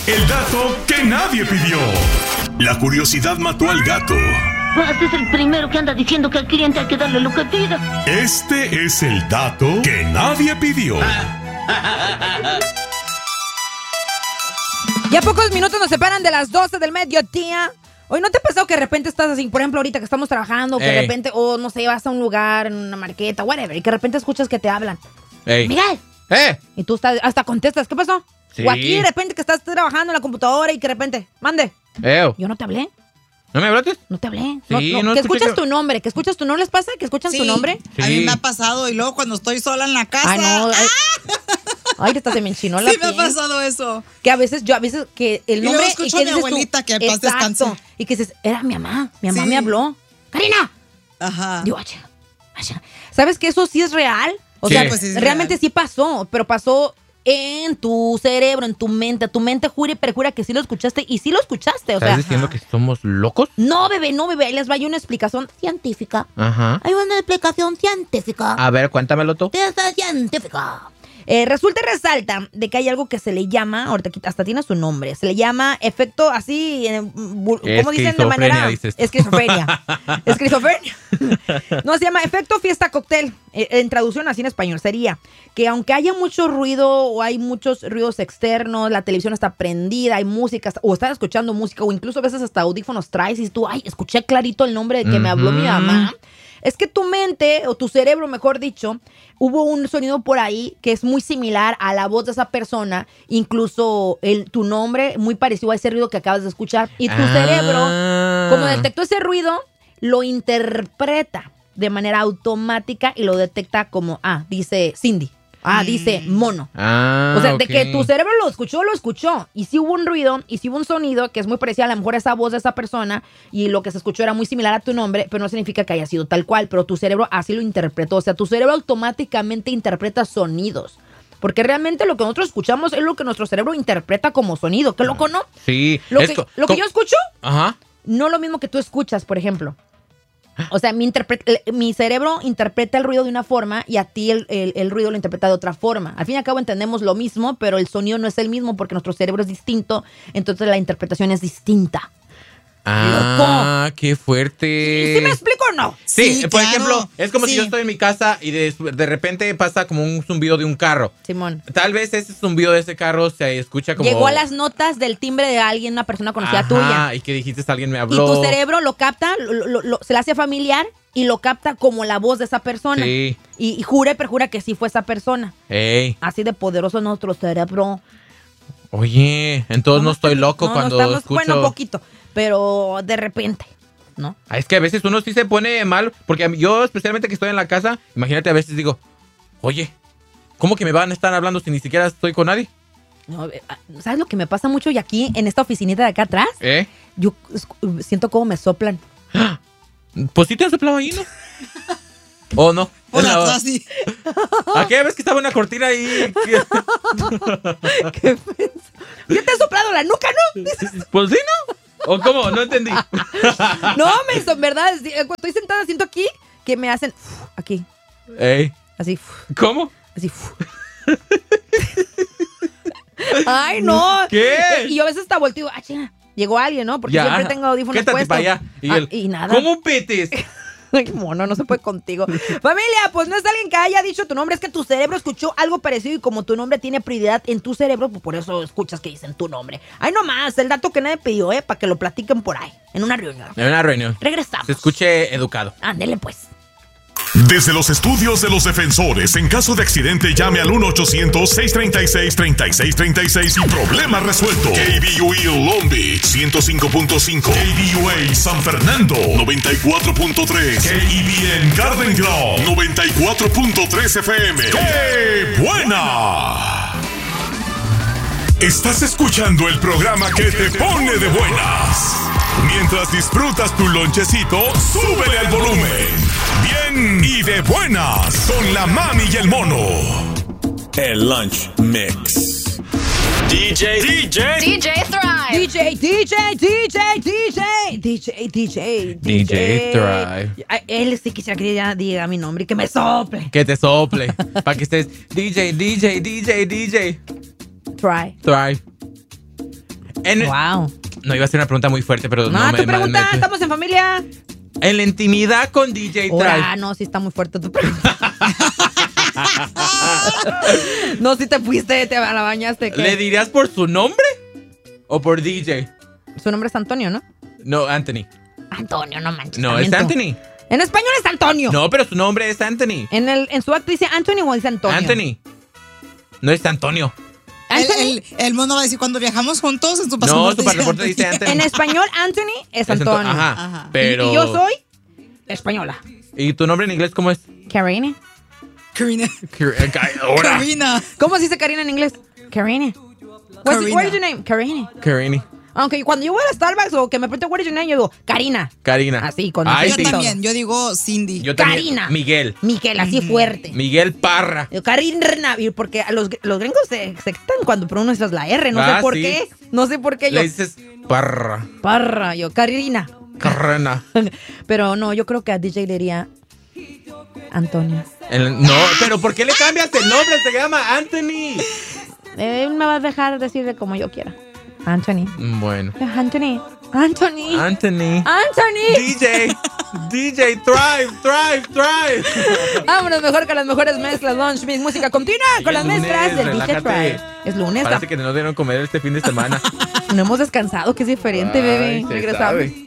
el dato que nadie pidió. La curiosidad mató al gato. Este es el primero que anda diciendo que al cliente hay que darle lo que pida. Este es el dato que nadie pidió. Ya pocos minutos nos separan de las 12 del mediodía. Hoy, ¿no te ha pasado que de repente estás así, por ejemplo, ahorita que estamos trabajando, que de repente, o no sé, vas a un lugar, en una marqueta, whatever, y que de repente escuchas que te hablan? Miguel. Y tú hasta contestas, ¿qué pasó? Sí. O aquí de repente que estás trabajando en la computadora y que de repente, mande. Yo no te hablé. ¿No me hablaste? No te hablé. Sí, no que escuchas tu nombre, que escuchas tu nombre. ¿Les pasa que escuchan tu nombre? Sí. A mí me ha pasado y luego cuando estoy sola en la casa. Ay, no. Ay, hasta se me enchinó la Sí piel. me ha pasado eso. Que a veces que el nombre... Y luego escucho a mi abuelita que paz descanse. Y que dices, era mi mamá. Mi mamá me habló. ¡Karina! Ajá. Digo, ¿sabes que eso sí es real? O sea, pues es realmente real. sí pasó, pero pasó en tu cerebro, en tu mente. Tu mente jura y perjura que sí lo escuchaste y sí lo escuchaste. O sea, ¿Estás diciendo que somos locos? No, bebé. Ahí les va a una explicación científica. Ajá. Hay una explicación científica. A ver, cuéntamelo tú. Científica. Resulta y resalta de que hay algo que se le llama, ahorita hasta tiene su nombre, se le llama efecto así, ¿cómo dicen de manera? Esquizofrenia. Esquizofrenia. No, se llama efecto fiesta cóctel. En traducción así en español sería que aunque haya mucho ruido o hay muchos ruidos externos, la televisión está prendida, hay música, o estás escuchando música, o incluso a veces hasta audífonos traes y tú, escuché clarito el nombre de que me habló mi mamá. Es que tu mente, o tu cerebro, mejor dicho, hubo un sonido por ahí que es muy similar a la voz de esa persona, incluso tu nombre muy parecido a ese ruido que acabas de escuchar. Y tu cerebro, como detectó ese ruido, lo interpreta de manera automática y lo detecta como, dice Cindy. Dice mono. O sea, de que tu cerebro lo escuchó. Y si hubo un ruido, y si hubo un sonido que es muy parecido a lo mejor a esa voz de esa persona, y lo que se escuchó era muy similar a tu nombre, pero no significa que haya sido tal cual, pero tu cerebro así lo interpretó. O sea, tu cerebro automáticamente interpreta sonidos. Porque realmente lo que nosotros escuchamos es lo que nuestro cerebro interpreta como sonido. ¿Qué loco, no? Sí. Lo que yo escucho, Ajá. no lo mismo que tú escuchas, por ejemplo. O sea, mi cerebro interpreta el ruido de una forma y a ti el ruido lo interpreta de otra forma. Al fin y al cabo entendemos lo mismo, pero el sonido no es el mismo porque nuestro cerebro es distinto, entonces la interpretación es distinta. ¡Loco! ¡Qué fuerte! ¿Sí me explico o no? Sí, por claro. ejemplo, es como si yo estoy en mi casa y de repente pasa como un zumbido de un carro. Simón. Tal vez ese zumbido de ese carro se escucha como... Llegó a las notas del timbre de alguien, una persona conocida tuya. Y que dijiste, alguien me habló. Y tu cerebro lo capta, se le hace familiar y lo capta como la voz de esa persona. Sí. Y jura y perjura que sí fue esa persona. Ey. Así de poderoso es nuestro cerebro. Oye, entonces no estoy loco cuando escucho... Bueno, un poquito, pero de repente, ¿no? Es que a veces uno sí se pone mal, porque yo especialmente que estoy en la casa, imagínate, a veces digo, oye, ¿cómo que me van a estar hablando si ni siquiera estoy con nadie? No, ¿sabes lo que me pasa mucho? Y aquí, en esta oficinita de acá atrás, yo siento como me soplan. Pues sí te han soplado ahí, ¿no? ¿O no? Por atrás, sí. Aquella vez que estaba una cortina ahí... ¿Qué ¿Qué te ha soplado la nuca, no? Pues sí, ¿no? ¿O cómo? No entendí. No, en verdad, cuando estoy sentada siento aquí que me hacen aquí. Ey. Así. ¿Cómo? Así. Ay, no. ¿Qué? Y yo a veces hasta volteo, chinga, llegó alguien, ¿no? Porque siempre tengo audífonos puestos. Para allá. Y nada. ¿Cómo petes? Ay, mono, no se puede contigo. Familia, pues no es alguien que haya dicho tu nombre, es que tu cerebro escuchó algo parecido y como tu nombre tiene prioridad en tu cerebro, pues por eso escuchas que dicen tu nombre. Ay, nomás, el dato que nadie pidió, para que lo platiquen por ahí, en una reunión. En una reunión. Regresamos. Se escuche educado. Ándele, pues. Desde los estudios de los defensores, en caso de accidente, llame al 1-800-636-3636 y problema resuelto. KBUE Long Beach 105.5, KBUA San Fernando 94.3, KEBN Garden Grove 94.3 FM. ¡Qué buena! Estás escuchando el programa que te pone de buenas. Mientras disfrutas tu lonchecito, súbele al volumen. Bien y de buenas con la mami y el mono. El Lunch Mix. DJ Thrive. Él sí quisiera que ya diga mi nombre y que me sople. Que te sople. Para que estés DJ. Thrive. Wow. No, iba a ser una pregunta muy fuerte, pero no tu pregunta, estamos en familia. En la intimidad con DJ Tribe. No, sí está muy fuerte tu pregunta. No, si te fuiste, te la bañaste. ¿Qué? ¿Le dirías por su nombre o por DJ? Su nombre es Antonio, ¿no? No, Anthony. Antonio, no manches. No, es Anthony. En español es Antonio. No, pero su nombre es Anthony. En su acto dice Anthony o dice Antonio. Anthony. No es Antonio. El mono va a decir cuando viajamos juntos en su pasaporte. No, su pasaporte dice Anthony. En español Anthony es Antonio. Ajá. Pero... Y yo soy española. ¿Y tu nombre en inglés cómo es? Karina. Karina. ¿Cómo se dice Karina en inglés? Karina. What is your name? Karina. Aunque cuando yo voy a Starbucks o que me pregunto what is your name, yo digo Karina. Así, con yo también, yo digo Cindy. Yo también. Karina. Miguel, así fuerte. Miguel Parra. Karina, porque a los gringos se excitan cuando pronuncias la R, no sé por qué. No sé por qué yo. Le dices Parra. Yo, Karina. Pero no, yo creo que a DJ le diría Antonio. No, pero ¿por qué le cambias el nombre? Se llama Anthony. Él me va a dejar decirle como yo quiera. Anthony. Bueno. Anthony. DJ, thrive. Vámonos mejor con las mejores mezclas. Lunch Mix, música continua con las mezclas del DJ Thrive. Es lunes. Parece que no dieron comer este fin de semana. No hemos descansado, que es diferente, bebé. Regresamos.